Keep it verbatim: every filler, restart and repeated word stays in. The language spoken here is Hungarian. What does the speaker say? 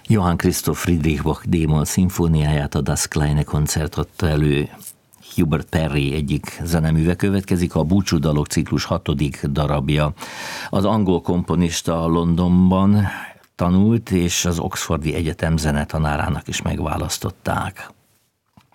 Johann Christoph Friedrich Bach D-moll szimfóniáját, a Das kleine Konzert adta elő. Hubert Parry egyik zeneműve következik, a Búcsúdalok ciklus hatodik darabja. Az angol komponista Londonban tanult, és az Oxfordi Egyetem zenetanárának is megválasztották.